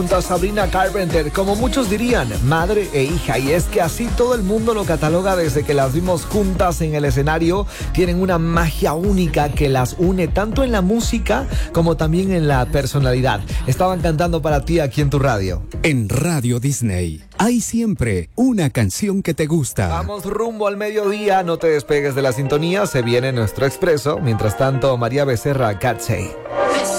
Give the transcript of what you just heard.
junto a Sabrina Carpenter, como muchos dirían, madre e hija, y es que así todo el mundo lo cataloga desde que las vimos juntas en el escenario. Tienen una magia única que las une tanto en la música como también en la personalidad. Estaban cantando para ti aquí en tu radio. En Radio Disney hay siempre una canción que te gusta. Vamos rumbo al mediodía, no te despegues de la sintonía, se viene nuestro expreso. Mientras tanto, María Becerra, Catsey.